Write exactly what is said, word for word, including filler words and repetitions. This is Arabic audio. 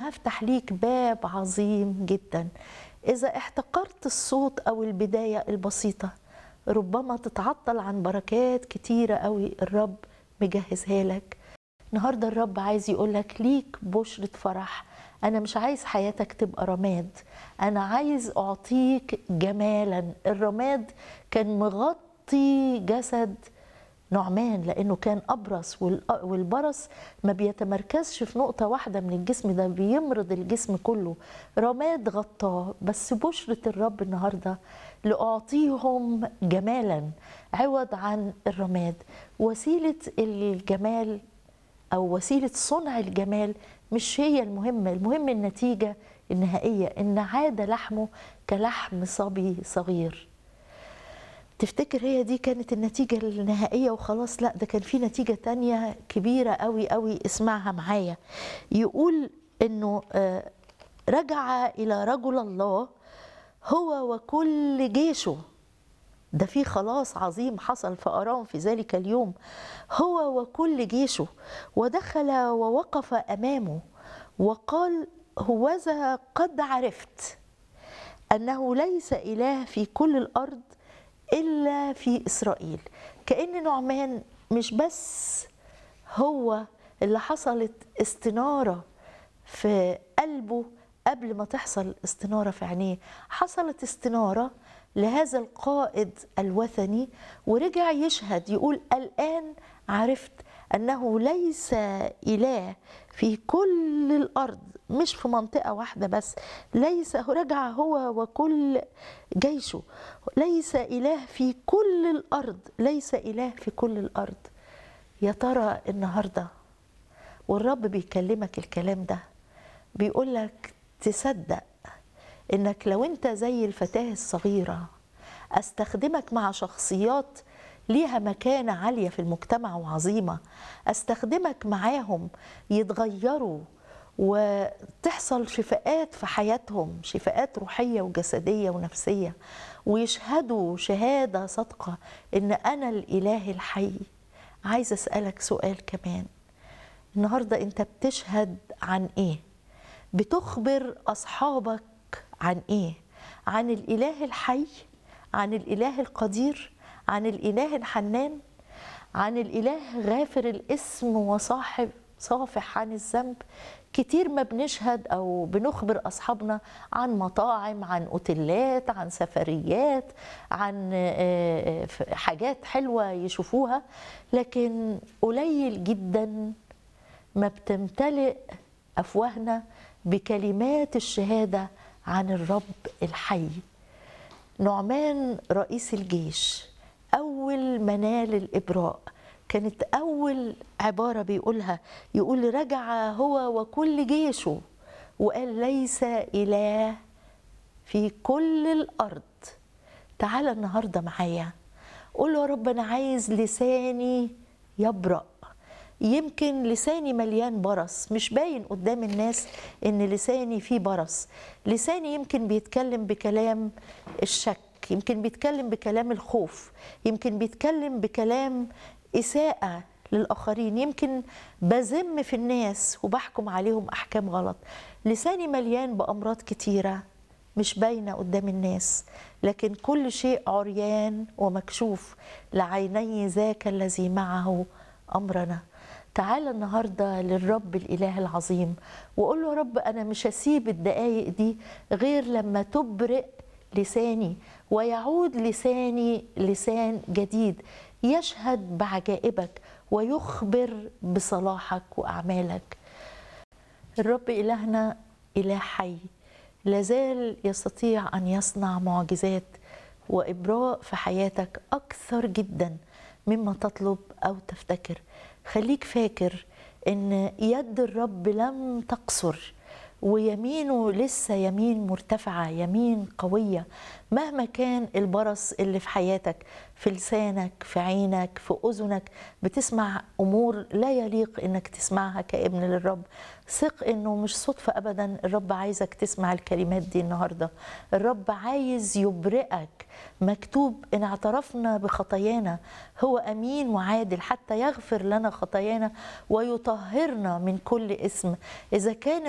هفتح ليك باب عظيم جدا. إذا احتقرت الصوت أو البداية البسيطة ربما تتعطل عن بركات كتيرة قوي الرب مجهزها لك. النهاردة الرب عايز يقولك ليك بشرة فرح. أنا مش عايز حياتك تبقى رماد، أنا عايز أعطيك جمالا. الرماد كان مغطي جسد نعمان لأنه كان أبرص، والبرص ما بيتمركزش في نقطة واحدة من الجسم، ده بيمرض الجسم كله. رماد غطاه، بس بشرة الرب النهاردة لأعطيهم جمالا عوض عن الرماد. وسيلة الجمال أو وسيلة صنع الجمال مش هي المهمة، المهم النتيجة النهائية، إن عاد لحمه كلحم صبي صغير. تفتكر هي دي كانت النتيجة النهائية وخلاص؟ لا، ده كان في نتيجة تانية كبيرة قوي قوي. اسمعها معايا. يقول إنه رجع إلى رجل الله هو وكل جيشه. ده في خلاص عظيم حصل في أرام في ذلك اليوم. هو وكل جيشه، ودخل ووقف أمامه وقال: هوذا قد عرفت أنه ليس إله في كل الأرض إلا في إسرائيل. كأن نعمان مش بس هو اللي حصلت استنارة في قلبه قبل ما تحصل استنارة في عينيه، حصلت استنارة لهذا القائد الوثني ورجع يشهد يقول: الآن عرفت أنه ليس إله في كل الأرض، مش في منطقة واحدة بس. ليس، رجع هو وكل جيشه، ليس إله في كل الأرض، ليس إله في كل الأرض. يا ترى النهاردة والرب بيكلمك الكلام ده بيقولك تصدق إنك لو أنت زي الفتاة الصغيرة أستخدمك مع شخصيات ليها مكانة عالية في المجتمع وعظيمة، أستخدمك معاهم يتغيروا وتحصل شفاءات في حياتهم، شفاءات روحية وجسدية ونفسية، ويشهدوا شهادة صادقة إن أنا الإله الحي. عايز أسألك سؤال كمان النهاردة، أنت بتشهد عن إيه؟ بتخبر أصحابك عن إيه؟ عن الإله الحي؟ عن الإله القدير؟ عن الإله الحنان؟ عن الإله غافر الاسم وصاحب صافح عن الذنب؟ كتير ما بنشهد أو بنخبر أصحابنا عن مطاعم، عن أوتيلات، عن سفريات، عن حاجات حلوة يشوفوها، لكن قليل جدا ما بتمتلئ أفواهنا بكلمات الشهادة عن الرب الحي. نعمان رئيس الجيش أول ما نال الإبراء كانت أول عبارة بيقولها، يقول: رجع هو وكل جيشه وقال: ليس إله في كل الأرض. تعال النهاردة معايا قول له: يا رب أنا عايز لساني يبرأ. يمكن لساني مليان برص، مش باين قدام الناس ان لساني فيه برص. لساني يمكن بيتكلم بكلام الشك، يمكن بيتكلم بكلام الخوف، يمكن بيتكلم بكلام إساءة للآخرين، يمكن بذم في الناس وبحكم عليهم أحكام غلط. لساني مليان بأمراض كتيرة مش باينة قدام الناس، لكن كل شيء عريان ومكشوف لعيني ذاك الذي معه أمرنا. تعال النهاردة للرب الإله العظيم وقول له: يا رب أنا مش هسيب الدقايق دي غير لما تبرئ لساني ويعود لساني لسان جديد يشهد بعجائبك ويخبر بصلاحك وأعمالك. الرب إلهنا إله حي لازال يستطيع أن يصنع معجزات وإبراء في حياتك أكثر جدا مما تطلب أو تفتكر. خليك فاكر إن يد الرب لم تقصر ويمينه لسه يمين مرتفعة، يمين قوية. مهما كان البرص اللي في حياتك، في لسانك، في عينك، في أذنك، بتسمع أمور لا يليق إنك تسمعها كابن للرب، ثق إنه مش صدفة أبدا. الرب عايزك تسمع الكلمات دي النهاردة. الرب عايز يبرئك. مكتوب: إن اعترفنا بخطايانا هو أمين وعادل حتى يغفر لنا خطايانا ويطهرنا من كل إثم. إذا كان